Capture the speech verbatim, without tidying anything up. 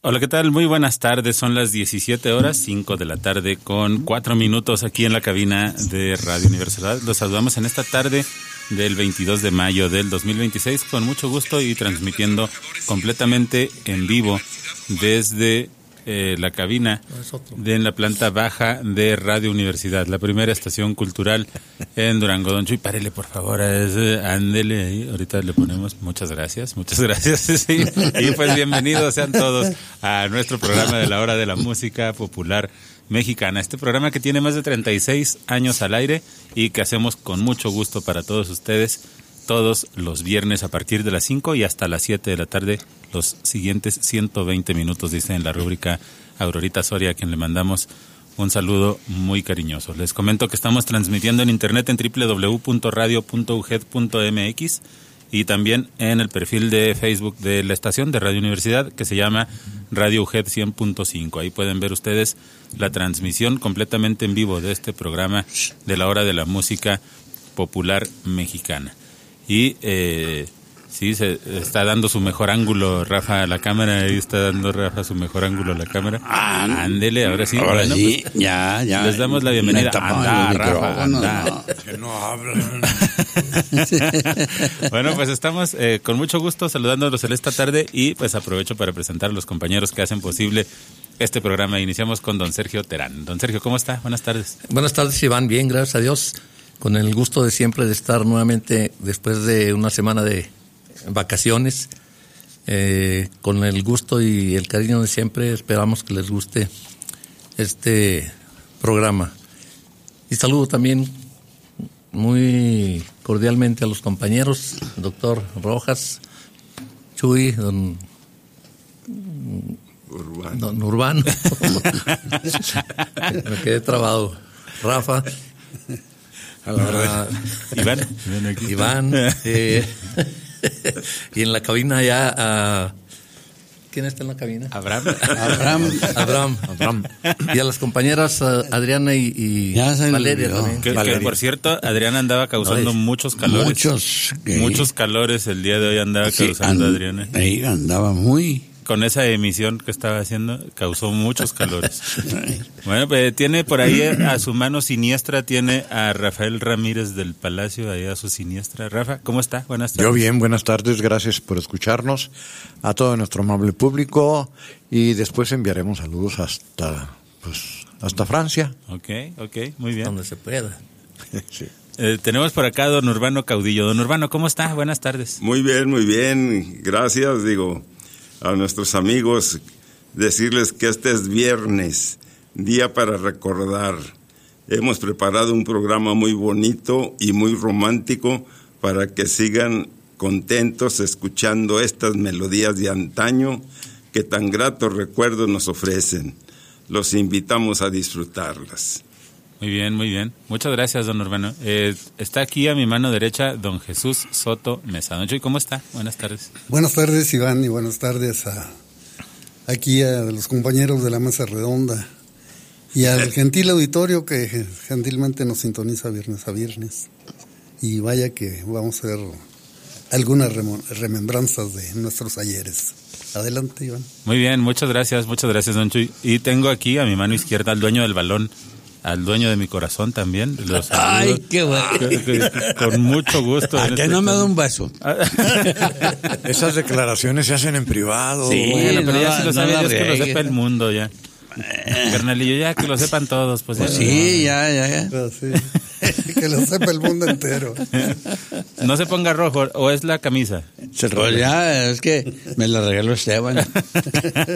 Hola, ¿qué tal? Muy buenas tardes. Son las diecisiete horas, cinco de la tarde con cuatro minutos aquí en la cabina de Radio Universidad. Los saludamos en esta tarde del veintidós de mayo del dos mil veintiséis con mucho gusto y transmitiendo completamente en vivo desde eh, la cabina de en la planta baja de Radio Universidad, la primera estación cultural en Durango. Don Chuy, párele por favor, ese, ándele ahí, ahorita le ponemos. Muchas gracias, muchas gracias. Sí. Y pues bienvenidos sean todos a nuestro programa de la hora de la música popular mexicana, este programa que tiene más de treinta y seis años al aire y que hacemos con mucho gusto para todos ustedes todos los viernes a partir de las cinco y hasta las siete de la tarde, los siguientes ciento veinte minutos, dice en la rúbrica Aurorita Soria, a quien le mandamos un saludo muy cariñoso. Les comento que estamos transmitiendo en internet en doble u doble u doble u punto radio punto u g e d punto m x y también en el perfil de Facebook de la estación de Radio Universidad que se llama Radio U G E D cien punto cinco. Ahí pueden ver ustedes la transmisión completamente en vivo de este programa de la hora de la música popular mexicana. Y eh, sí, se está dando su mejor ángulo Rafa a la cámara, ahí está dando Rafa su mejor ángulo a la cámara. Ah, ándele, ahora sí. Ahora bueno, sí, pues, ya, ya. Les damos la bienvenida. Anda, Rafa, anda. No, que no hablan. Bueno, pues estamos eh, con mucho gusto saludándolos en esta tarde y pues aprovecho para presentar a los compañeros que hacen posible este programa. Iniciamos con don Sergio Terán. Don Sergio, ¿cómo está? Buenas tardes. Buenas tardes, Iván. Bien, gracias a Dios. Con el gusto de siempre de estar nuevamente después de una semana de vacaciones. Eh, con el gusto y el cariño de siempre, esperamos que les guste este programa. Y saludo también muy cordialmente a los compañeros, doctor Rojas, Chuy, don Urbano. Don Urbano. Me quedé trabado. Rafa. A la verdad. Uh, Iván. Iván. Eh, y en la cabina ya... Uh, ¿quién está en la cabina? Abraham. Abraham. Abraham. Abraham. Y a las compañeras uh, Adriana y, y Valeria también. Que, Valeria. Que, por cierto, Adriana andaba causando no, muchos calores. Muchos. Que... Muchos calores el día de hoy andaba sí, causando and, Adriana. Ahí andaba muy... Con esa emisión que estaba haciendo, causó muchos calores. Bueno, pues tiene por ahí a su mano siniestra, tiene a Rafael Ramírez del Palacio, ahí a su siniestra. Rafa, ¿cómo está? Buenas tardes. Yo bien, buenas tardes, gracias por escucharnos, a todo nuestro amable público, y después enviaremos saludos hasta, pues, hasta Francia. Ok, ok, muy bien. Donde se pueda. Sí. Eh, tenemos por acá a don Urbano Caudillo. Don Urbano, ¿cómo está? Buenas tardes. Muy bien, muy bien, gracias, digo... A nuestros amigos, decirles que este es viernes, día para recordar. Hemos preparado un programa muy bonito y muy romántico para que sigan contentos escuchando estas melodías de antaño que tan gratos recuerdos nos ofrecen. Los invitamos a disfrutarlas. Muy bien, muy bien. Muchas gracias, don Urbano. Eh, está aquí a mi mano derecha don Jesús Soto Mesa. Don Chuy, ¿cómo está? Buenas tardes. Buenas tardes, Iván, y buenas tardes a aquí a los compañeros de la mesa redonda y al gentil auditorio que gentilmente nos sintoniza viernes a viernes. Y vaya que vamos a ver algunas remembranzas de nuestros ayeres. Adelante, Iván. Muy bien, muchas gracias, muchas gracias, don Chuy. Y tengo aquí a mi mano izquierda al dueño del balón, al dueño de mi corazón también. Los Ay, qué bueno. Con mucho gusto. ¿A que no me da un beso? Esas declaraciones se hacen en privado. Sí, bueno, pero no, ya si lo no sabe, la Dios, que lo riegue. sepa el mundo ya. Carnalillo, ya que lo sepan todos. Pues, pues ya, sí, ya, ya, ya. Pero sí, que lo sepa el mundo entero. No se ponga rojo, o es la camisa. Pues ya, es que me la regaló Esteban.